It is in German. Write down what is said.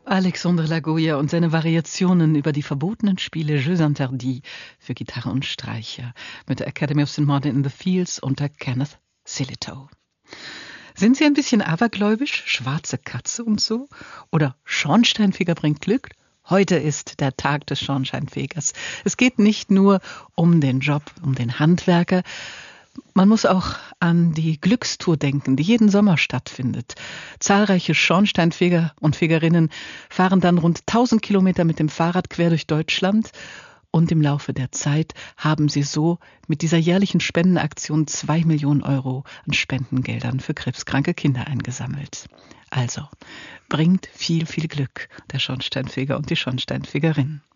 Alexandre Lagoya und seine Variationen über die verbotenen Spiele Jeux Interdits für Gitarre und Streicher mit der Academy of St. Martin in the Fields unter Kenneth Silito. Sind Sie ein bisschen abergläubisch, schwarze Katze und so? Oder Schornsteinfeger bringt Glück? Heute ist der Tag des Schornsteinfegers. Es geht nicht nur um den Job, um den Handwerker. Man muss auch an die Glückstour denken, die jeden Sommer stattfindet. Zahlreiche Schornsteinfeger und Fegerinnen fahren dann rund 1000 Kilometer mit dem Fahrrad quer durch Deutschland. Und im Laufe der Zeit haben sie so mit dieser jährlichen Spendenaktion 2 Millionen Euro an Spendengeldern für krebskranke Kinder eingesammelt. Also, bringt viel, viel Glück, der Schornsteinfeger und die Schornsteinfegerin.